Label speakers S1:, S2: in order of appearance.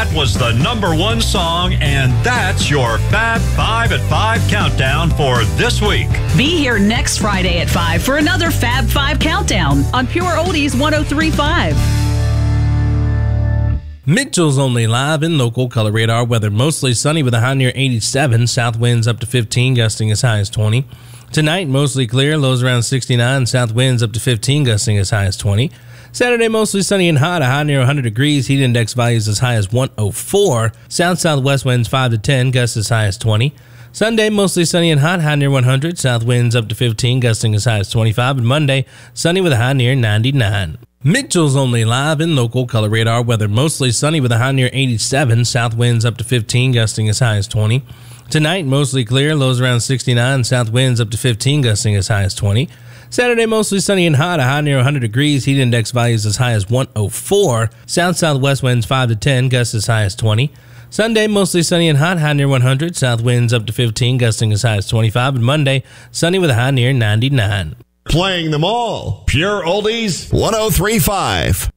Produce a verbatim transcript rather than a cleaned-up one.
S1: That was the number one song, and that's your Fab Five at five countdown for this week.
S2: Be here next Friday at five for another Fab Five countdown on Pure Oldies one oh three point five.
S3: Mitchell's Only Live in local color radar weather. Mostly sunny with a high near eighty-seven. South winds up to fifteen, gusting as high as twenty. Tonight, mostly clear, lows around sixty-nine. South winds up to fifteen, gusting as high as twenty. Saturday, mostly sunny and hot, a high near one hundred degrees. Heat index values as high as one oh four. South-southwest winds five to ten, gusts as high as twenty. Sunday, mostly sunny and hot, high near one hundred. South winds up to fifteen, gusting as high as twenty-five. And Monday, sunny with a high near ninety-nine. Mitchell's Only Live in local color radar weather. Mostly sunny with a high near eighty-seven. South winds up to fifteen, gusting as high as twenty. Tonight, mostly clear, lows around sixty-nine. South winds up to fifteen, gusting as high as twenty. Saturday, mostly sunny and hot, a high near one hundred degrees. Heat index values as high as one oh four. South-southwest winds five to ten, gusts as high as twenty. Sunday, mostly sunny and hot, high near one hundred. South winds up to fifteen, gusting as high as twenty-five. And Monday, sunny with a high near ninety-nine.
S4: Playing them all. Pure Oldies one oh three point five.